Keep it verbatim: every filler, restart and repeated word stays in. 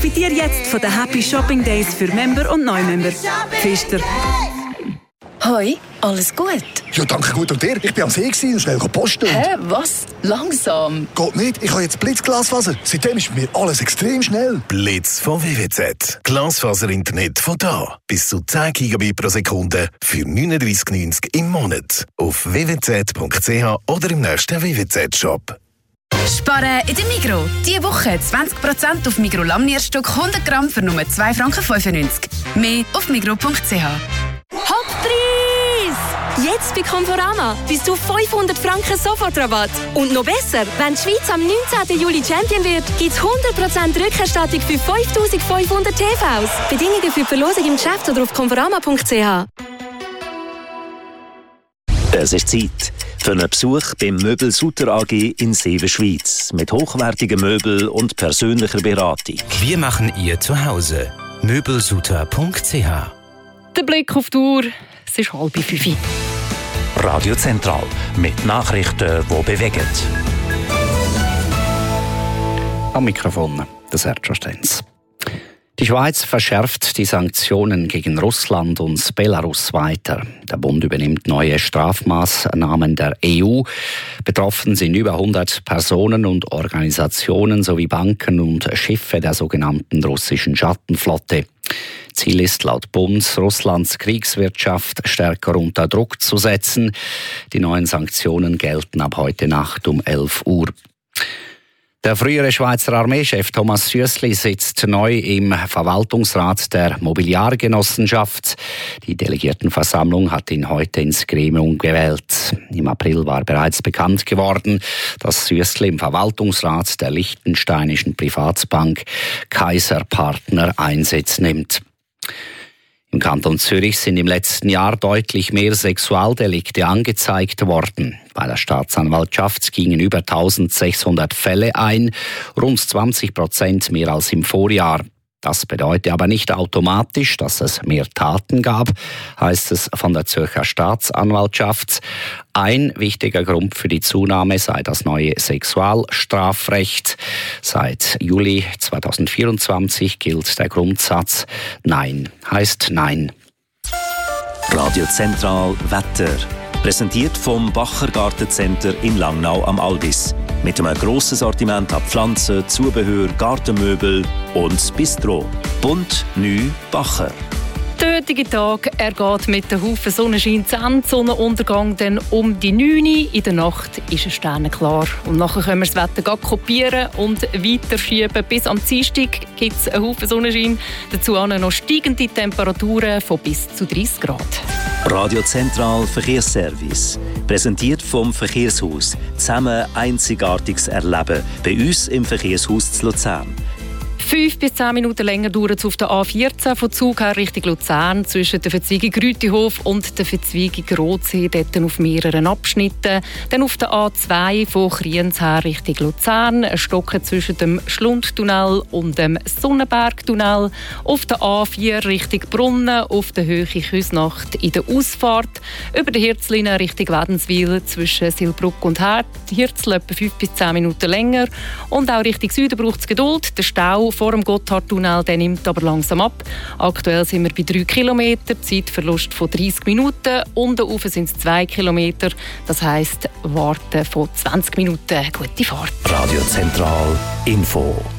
Profitiere jetzt von den Happy Shopping Days für Member und Neumember. Pfister. Hoi, alles gut? Ja, danke gut. Und dir? Ich bin am See und schnell posten. Hä, was? Langsam? Geht nicht. Ich habe jetzt Blitzglasfaser. Seitdem ist bei mir alles extrem schnell. Blitz von W W Z. Glasfaser-Internet von da. Bis zu zehn Gigabit pro Sekunde für neununddreissig neunzig im Monat. Auf w w z punkt c h oder im nächsten W W Z-Shop. Sparen in der Migros. Diese Woche zwanzig Prozent auf Migros Lamnierstück hundert Gramm für nur zwei Franken fünfundneunzig. Mehr auf migros punkt c h. Hochpreis! Jetzt bei Conforama bis zu fünfhundert Franken Sofortrabatt. Und noch besser, wenn die Schweiz am neunzehnten Juli Champion wird, gibt es hundert Prozent Rückerstattung für fünftausendfünfhundert T Vs. Bedingungen für die Verlosung im Geschäft oder auf conforama punkt c h. Es ist Zeit für einen Besuch beim Möbel Sutter A G in Seewen, Schweiz. Mit hochwertigen Möbeln und persönlicher Beratung. Wir machen ihr Zuhause. möbelsutter punkt c h. Der Blick auf die Uhr, es ist halb fünf. Radio Zentral mit Nachrichten, die bewegen. Am Mikrofon der Sergio Stenz. Die Schweiz verschärft die Sanktionen gegen Russland und Belarus weiter. Der Bund übernimmt neue Strafmaßnahmen der E U. Betroffen sind über hundert Personen und Organisationen sowie Banken und Schiffe der sogenannten russischen Schattenflotte. Ziel ist laut Bund, Russlands Kriegswirtschaft stärker unter Druck zu setzen. Die neuen Sanktionen gelten ab heute Nacht um elf Uhr. Der frühere Schweizer Armeechef Thomas Süssli sitzt neu im Verwaltungsrat der Mobiliargenossenschaft. Die Delegiertenversammlung hat ihn heute ins Gremium gewählt. Im April war bereits bekannt geworden, dass Süssli im Verwaltungsrat der liechtensteinischen Privatbank Kaiser Partner Einsitz nimmt. Im Kanton Zürich sind im letzten Jahr deutlich mehr Sexualdelikte angezeigt worden. Bei der Staatsanwaltschaft gingen über eintausendsechshundert Fälle ein, rund zwanzig Prozent mehr als im Vorjahr. Das bedeutet aber nicht automatisch, dass es mehr Taten gab, heißt es von der Zürcher Staatsanwaltschaft. Ein wichtiger Grund für die Zunahme sei das neue Sexualstrafrecht. Seit Juli zweitausendvierundzwanzig gilt der Grundsatz Nein heißt Nein. Radio Zentral Wetter. Präsentiert vom Bacher Gartencenter in Langnau am Albis. Mit einem grossen Sortiment an Pflanzen, Zubehör, Gartenmöbel und Bistro. Bunt, neu, Bacher. Der heutige Tag, er geht mit einem Haufen Sonnenschein zu Ende. Sonnenuntergang dann um die neun Uhr. In der Nacht ist es sternenklar. Und nachher können wir das Wetter kopieren und weiterschieben. Bis am Dienstag gibt es einen Haufen Sonnenschein. Dazu noch steigende Temperaturen von bis zu dreißig Grad. Radio Zentral Verkehrsservice. Präsentiert vom Verkehrshaus. Zusammen einzigartiges Erleben. Bei uns im Verkehrshaus zu Luzern. Fünf bis zehn Minuten länger dauert es auf der A vierzehn von Zug her Richtung Luzern zwischen der Verzweigung Rütihof und der Verzweigung Rotsee, dort auf mehreren Abschnitten. Dann auf der A zwei von Kriens her Richtung Luzern, ein Stocken zwischen dem Schlundtunnel und dem Sonnenbergtunnel. Auf der A vier Richtung Brunnen, auf der Höhe Küsnacht in der Ausfahrt. Über die Hirzlinie Richtung Wädenswil zwischen Silbruck und Hirzel etwa fünf bis zehn Minuten länger. Und auch Richtung Süden braucht es Geduld. Der Stau vor dem Gotthardtunnel, der nimmt aber langsam ab. Aktuell sind wir bei drei Kilometern, Zeitverlust von dreißig Minuten. Unten rauf sind es zwei Kilometer, das heisst Warten von zwanzig Minuten. Gute Fahrt. Radio Zentral Info.